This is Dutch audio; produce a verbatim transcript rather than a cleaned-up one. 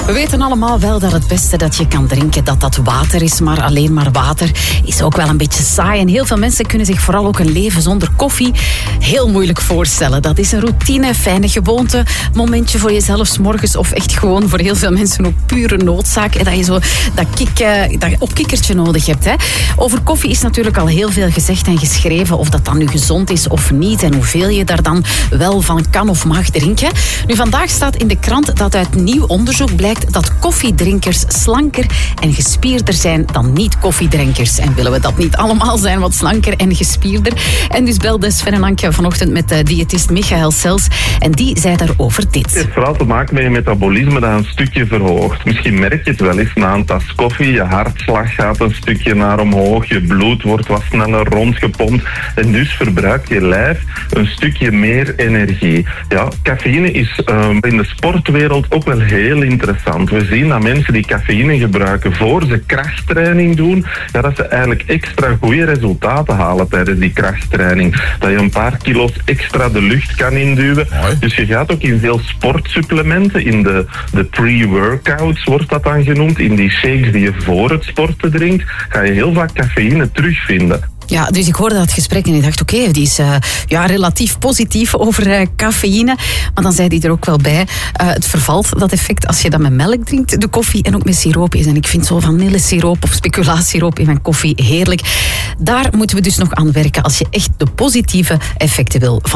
We weten allemaal wel dat het beste dat je kan drinken, dat dat water is, maar alleen maar water is ook wel een beetje saai. En heel veel mensen kunnen zich vooral ook een leven zonder koffie heel moeilijk voorstellen. Dat is een routine, fijne gewoonte, momentje voor jezelf 's morgens of echt gewoon voor heel veel mensen ook pure noodzaak. En dat je zo dat, kik, dat opkikkertje nodig hebt. Hè. Over koffie is natuurlijk al heel veel gezegd en geschreven, of dat dan nu gezond is of niet en hoeveel je daar dan wel van kan of mag drinken. Nu, vandaag staat in de krant dat uit nieuw onderzoek blijkt dat koffiedrinkers slanker en gespierder zijn dan niet-koffiedrinkers. En willen we dat niet allemaal zijn, wat slanker en gespierder? En dus belde Sven en Anke vanochtend met de diëtist Michael Sels en die zei daarover dit. Het heeft vooral te maken met je metabolisme dat een stukje verhoogt. Misschien merk je het wel eens na een tas koffie. Je hartslag gaat een stukje naar omhoog, je bloed wordt wat sneller rondgepompt en dus verbruikt je lijf een stukje meer energie. Ja, cafeïne is uh, in de sportwereld ook wel heel interessant. We zien dat mensen die cafeïne gebruiken voor ze krachttraining doen, ja, dat ze eigenlijk extra goede resultaten halen tijdens die krachttraining. Dat je een paar kilo's extra de lucht kan induwen. Hoi. Dus je gaat ook in veel sportsupplementen, in de, de pre-workouts wordt dat dan genoemd, in die shakes die je voor het sporten drinkt, ga je heel vaak cafeïne terugvinden. Ja, dus ik hoorde dat gesprek en ik dacht, oké, okay, die is uh, ja, relatief positief over uh, cafeïne. Maar dan zei hij er ook wel bij, uh, het vervalt, dat effect, als je dat met melk drinkt, de koffie, en ook met siroopjes. En ik vind zo vanillesiroop of speculasiroop in mijn koffie heerlijk. Daar moeten we dus nog aan werken als je echt de positieve effecten wil van